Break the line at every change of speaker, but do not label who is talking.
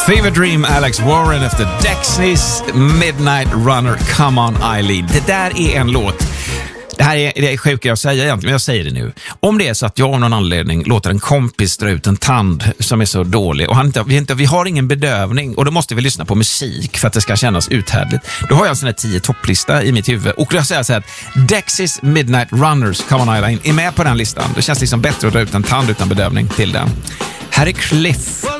Fever Dream, Alex Warren efter Dexys Midnight Runner, Come On Eileen. Det där är en låt. Det här är det sjuka jag säger egentligen, men jag säger det nu. Om det är så att jag av någon anledning låter en kompis dra ut en tand som är så dålig och vi har ingen bedövning och då måste vi lyssna på musik för att det ska kännas uthärdligt. Då har jag en sån här 10 topplista i mitt huvud och jag säger så här att Dexys Midnight Runners, Come On Eileen är med på den listan. Det känns liksom bättre att dra ut en tand utan bedövning till den. Här är Cliff.